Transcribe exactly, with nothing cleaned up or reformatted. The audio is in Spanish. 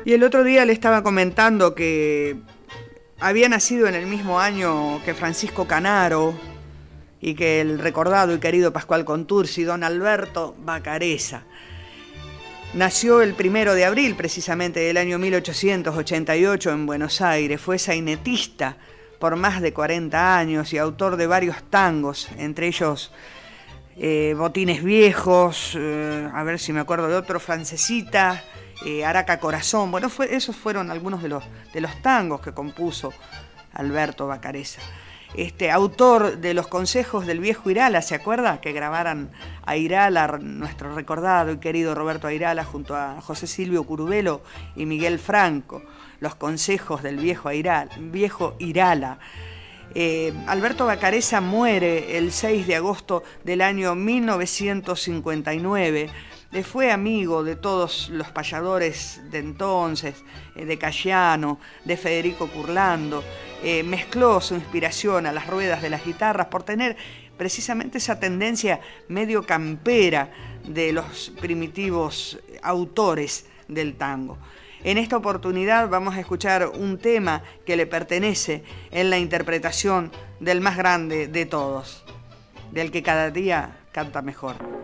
Y el otro día le estaba comentando que había nacido en el mismo año que Francisco Canaro y que el recordado y querido Pascual Contursi, don Alberto Vacarezza. Nació el primero de abril, precisamente, del año mil ochocientos ochenta y ocho en Buenos Aires. Fue sainetista por más de cuarenta años y autor de varios tangos, entre ellos eh, Botines Viejos, eh, a ver si me acuerdo de otro, Francesita, eh, Araca Corazón. Bueno, fue, esos fueron algunos de los, de los tangos que compuso Alberto Vacarezza. Este, autor de los consejos del viejo Irala, ¿se acuerda? Que grabaran a Irala, nuestro recordado y querido Roberto Irala, junto a José Silvio Curubelo y Miguel Franco. Los consejos del viejo Irala. Viejo Irala. Eh, Alberto Vacarezza muere el seis de agosto del año mil novecientos cincuenta y nueve. Le fue amigo de todos los payadores de entonces, eh, de Cayano, de Federico Curlando. Eh, mezcló su inspiración a las ruedas de las guitarras por tener precisamente esa tendencia medio campera de los primitivos autores del tango. En esta oportunidad vamos a escuchar un tema que le pertenece en la interpretación del más grande de todos, del que cada día canta mejor.